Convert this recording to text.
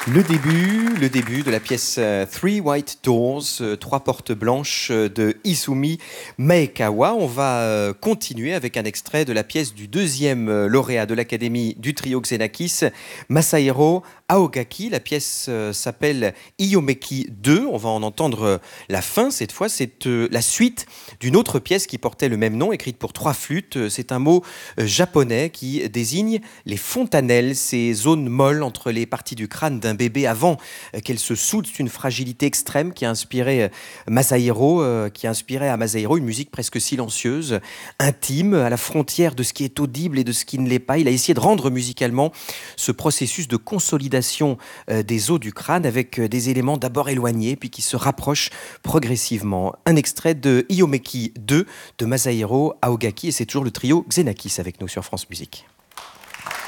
Le début de la pièce Three White Doors, trois portes blanches de Izumi Maekawa. On va continuer avec un extrait de la pièce du deuxième lauréat de l'Académie du trio Xenakis, Masahiro Aogaki. La pièce s'appelle Iyomeki 2. On va en entendre la fin cette fois. C'est la suite d'une autre pièce qui portait le même nom, écrite pour trois flûtes. C'est un mot japonais qui désigne les fontanelles, ces zones molles entre les parties du crâne d'un bébé avant qu'elle se soude. C'est une fragilité extrême qui a inspiré à Masahiro une musique presque silencieuse, intime, à la frontière de ce qui est audible et de ce qui ne l'est pas. Il a essayé de rendre musicalement ce processus de consolidation des os du crâne avec des éléments d'abord éloignés puis qui se rapprochent progressivement. Un extrait de Iyomeki 2 de Masahiro Aogaki, et c'est toujours le trio Xenakis avec nous sur France Musique.